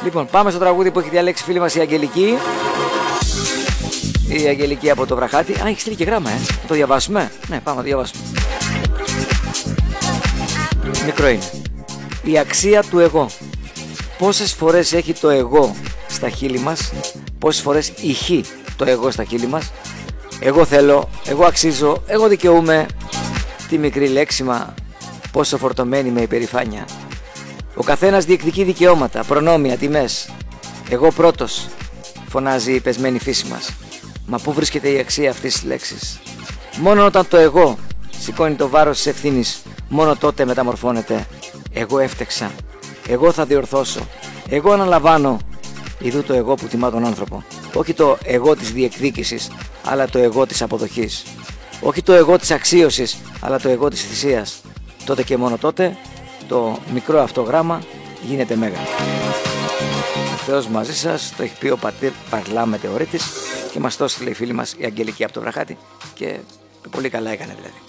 Λοιπόν, πάμε στο τραγούδι που έχει διαλέξει φίλη μας η Αγγελική. Η Αγγελική από το Βραχάτι. Α, έχει στείλει και γράμμα, Θα το διαβάσουμε. Ναι, πάμε να το διαβάσουμε. Μικρό είναι. Η αξία του εγώ. Πόσες φορές έχει το εγώ στα χείλη μας, πόσες φορές ηχεί το εγώ στα χείλη μας. Εγώ θέλω, εγώ αξίζω, εγώ δικαιούμαι. Τι μικρή λέξιμα, πόσο φορτωμένη με υπερηφάνεια. Ο καθένας διεκδικεί δικαιώματα, προνόμια, τιμές. Εγώ πρώτος, φωνάζει η πεσμένη φύση μας. Μα πού βρίσκεται η αξία αυτής της λέξης? Μόνο όταν το εγώ σηκώνει το βάρος της ευθύνης, μόνο τότε μεταμορφώνεται. Εγώ έφτεξα, εγώ θα διορθώσω, εγώ αναλαμβάνω. Ιδού το εγώ που τιμά τον άνθρωπο. Όχι το εγώ της διεκδίκησης, αλλά το εγώ της αποδοχής. Όχι το εγώ της αξίωσης, αλλά το εγώ της θυσίας. Τότε και μόνο τότε το μικρό αυτό γράμμα γίνεται μέγα. Ο Θεός μαζί σας, το έχει πει ο πατήρ Παρλά Μετεωρίτης και μας το έστειλε η φίλη μας η Αγγελική από το Βραχάτι και πολύ καλά έκανε δηλαδή.